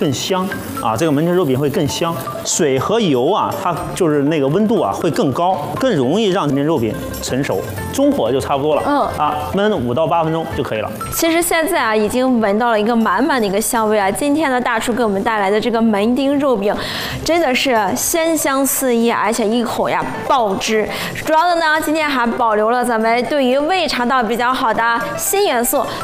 更香啊，这个门前肉饼会更香。水和油啊，它就是那个温度啊会更高，更容易让这边肉饼成熟。中火就差不多了，焖5到8分钟就可以了。 其实现在啊，已经闻到了一个满满的一个香味啊。今天呢，大厨给我们带来的这个门钉肉饼，真的是鲜香四溢，而且一口呀爆汁。主要的呢，今天还保留了咱们对于胃肠道比较好的锌元素，